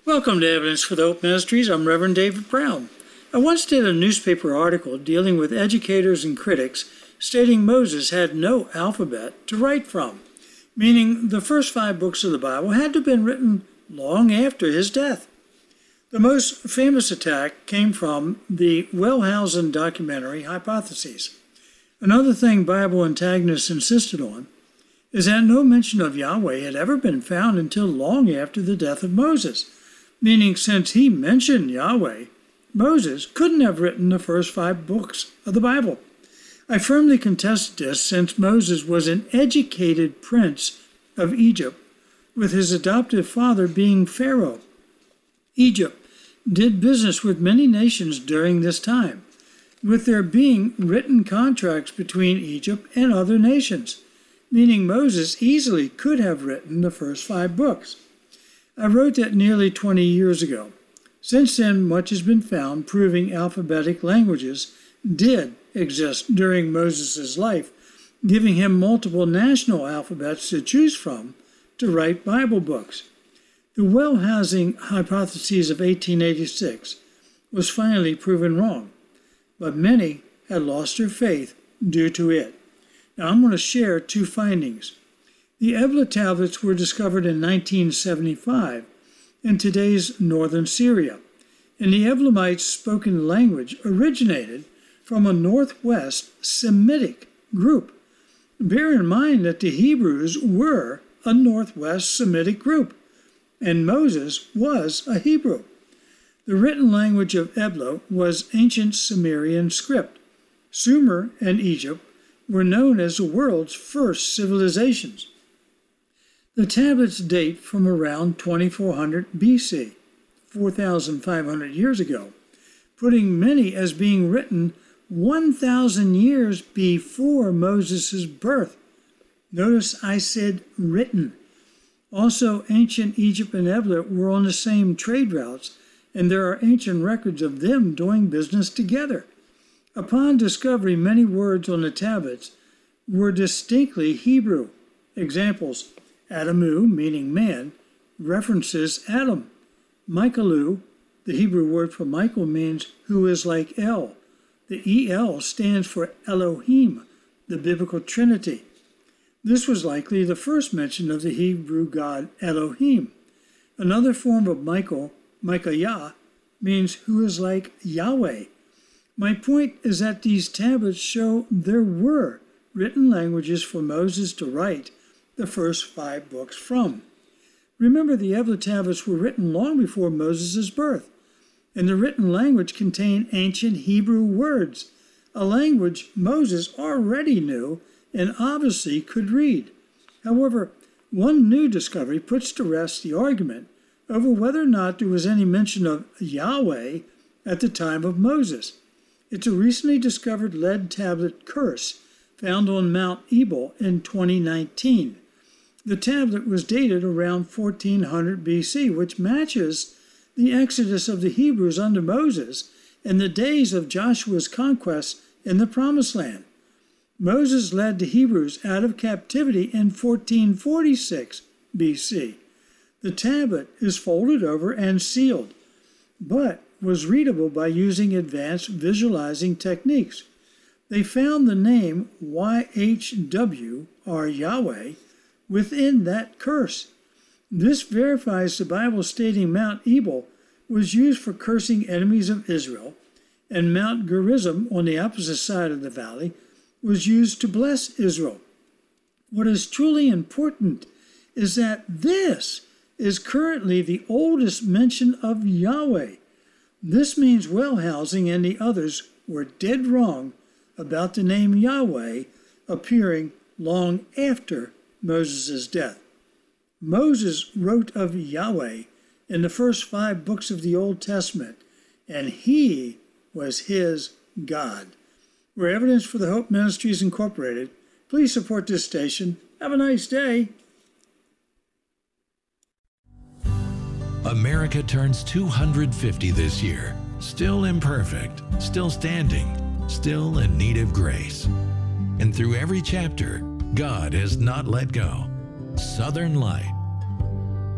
Welcome to Evidence for the Hope Ministries. I'm Reverend David Brown. I once did a newspaper article dealing with educators and critics stating Moses had no alphabet to write from, meaning the first 5 books of the Bible had to have been written long after his death. The most famous attack came from the Wellhausen documentary Hypotheses. Another thing Bible antagonists insisted on is that no mention of Yahweh had ever been found until long after the death of Moses, meaning since he mentioned Yahweh, Moses couldn't have written the first 5 books of the Bible. I firmly contest this since Moses was an educated prince of Egypt, with his adoptive father being Pharaoh. Egypt did business with many nations during this time, with there being written contracts between Egypt and other nations, meaning Moses easily could have written the first 5 books. I wrote that nearly 20 years ago. Since then, much has been found proving alphabetic languages did exist during Moses' life, giving him multiple national alphabets to choose from to write Bible books. The Wellhausen hypothesis of 1886 was finally proven wrong, but many had lost their faith due to it. Now I'm going to share 2 findings. The Ebla tablets were discovered in 1975 in today's northern Syria, and the Eblamites' spoken language originated from a northwest Semitic group. Bear in mind that the Hebrews were a northwest Semitic group, and Moses was a Hebrew. The written language of Ebla was ancient Sumerian script. Sumer and Egypt were known as the world's first civilizations. The tablets date from around 2400 BC, 4,500 years ago, putting many as being written 1,000 years before Moses' birth. Notice I said written. Also, ancient Egypt and Ebla were on the same trade routes, and there are ancient records of them doing business together. Upon discovery, many words on the tablets were distinctly Hebrew. Examples: Adamu, meaning man, references Adam. Michaelu, the Hebrew word for Michael, means who is like El. The El stands for Elohim, the biblical Trinity. This was likely the first mention of the Hebrew god Elohim. Another form of Michael, Micaiah, means who is like Yahweh. My point is that these tablets show there were written languages for Moses to write the first 5 books from. Remember, the Ebla tablets were written long before Moses' birth, and the written language contained ancient Hebrew words, a language Moses already knew and obviously could read. However, one new discovery puts to rest the argument over whether or not there was any mention of Yahweh at the time of Moses. It's a recently discovered lead tablet curse found on Mount Ebal in 2019. The tablet was dated around 1400 BC, which matches the exodus of the Hebrews under Moses and the days of Joshua's conquest in the Promised Land. Moses led the Hebrews out of captivity in 1446 BC. The tablet is folded over and sealed, but was readable by using advanced visualizing techniques. They found the name YHW, or Yahweh, within that curse. This verifies the Bible stating Mount Ebal was used for cursing enemies of Israel, and Mount Gerizim, on the opposite side of the valley, was used to bless Israel. What is truly important is that this is currently the oldest mention of Yahweh. This means Wellhausen and the others were dead wrong about the name Yahweh appearing long after Moses' death. Moses wrote of Yahweh in the first 5 books of the Old Testament, and he was his God. We're Evidence for the Hope Ministries Incorporated. Please support this station. Have a nice day. America turns 250 this year. Still imperfect, still standing, still in need of grace. And through every chapter, God has not let go. Southern Light,